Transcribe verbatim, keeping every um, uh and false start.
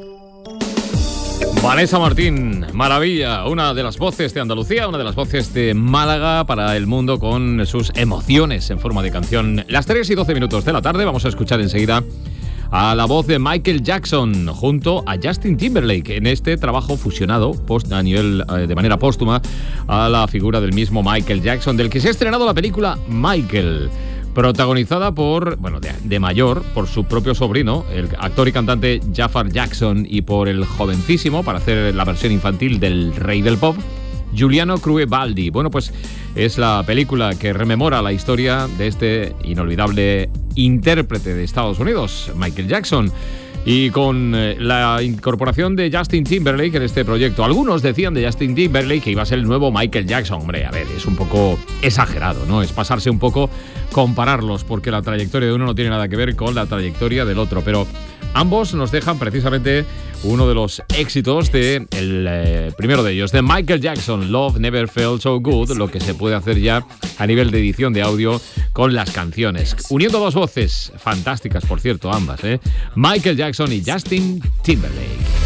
Vanessa Martín, maravilla, una de las voces de Andalucía, una de las voces de Málaga para el mundo con sus emociones en forma de canción. Las tres y doce minutos de la tarde vamos a escuchar enseguida a la voz de Michael Jackson junto a Justin Timberlake en este trabajo fusionado post, a nivel eh, de manera póstuma a la figura del mismo Michael Jackson, del que se ha estrenado la película Michael, protagonizada por, bueno, de, de mayor, por su propio sobrino, el actor y cantante Jafar Jackson, y por el jovencísimo, para hacer la versión infantil del rey del pop, Giuliano Cruebaldi. Bueno, pues es la película que rememora la historia de este inolvidable intérprete de Estados Unidos, Michael Jackson. Y con eh, la incorporación de Justin Timberlake en este proyecto. Algunos decían de Justin Timberlake que iba a ser el nuevo Michael Jackson. Hombre, a ver, es un poco exagerado, ¿no? Es pasarse un poco, compararlos, porque la trayectoria de uno no tiene nada que ver con la trayectoria del otro. Pero ambos nos dejan precisamente uno de los éxitos de el eh, primero de ellos, de Michael Jackson, Love Never Felt So Good, lo que se puede hacer ya a nivel de edición de audio con las canciones. Uniendo dos voces, fantásticas por cierto, ambas, ¿eh? Michael Jackson y Justin Timberlake.